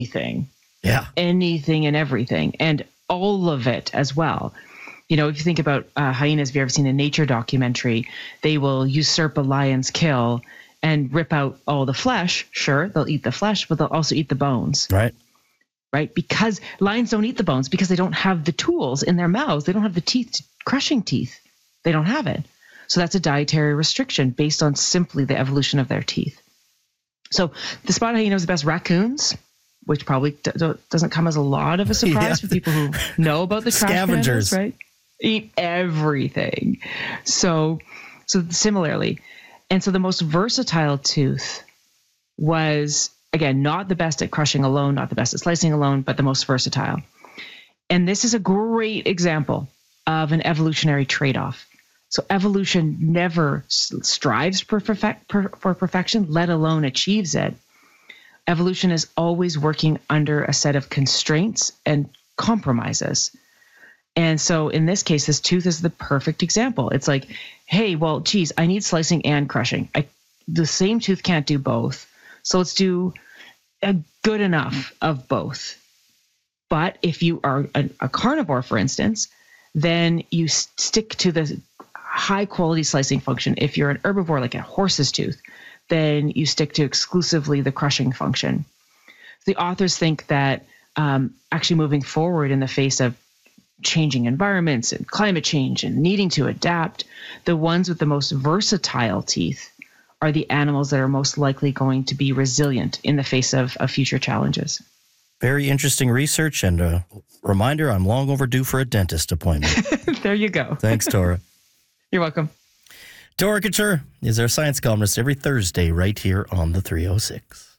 Yeah. Anything and everything, and all of it as well. You know, if you think about hyenas, if you've ever seen a nature documentary, they will usurp a lion's kill and rip out all the flesh. Sure, they'll eat the flesh, but they'll also eat the bones. Right? Because lions don't eat the bones because they don't have the tools in their mouths. They don't have the teeth, crushing teeth. They don't have it. So that's a dietary restriction based on simply the evolution of their teeth. So the spotted hyena is the best. Raccoons, which probably doesn't come as a lot of a surprise for people who know about the trash scavengers, pandas, right? Eat everything. So similarly. And so the most versatile tooth was, again, not the best at crushing alone, not the best at slicing alone, but the most versatile. And this is a great example of an evolutionary trade-off. So evolution never strives for perfection, let alone achieves it. Evolution is always working under a set of constraints and compromises. And so in this case, this tooth is the perfect example. It's like, hey, well, geez, I need slicing and crushing. The same tooth can't do both. So let's do a good enough of both. But if you are a carnivore, for instance, then you stick to the high quality slicing function. If you're an herbivore, like a horse's tooth, then you stick to exclusively the crushing function. The authors think that actually moving forward in the face of changing environments and climate change and needing to adapt, the ones with the most versatile teeth are the animals that are most likely going to be resilient in the face of future challenges. Very interesting research, and a reminder, I'm long overdue for a dentist appointment. There you go. Thanks, Tora. You're welcome. Tora Couture is our science columnist every Thursday right here on the 306.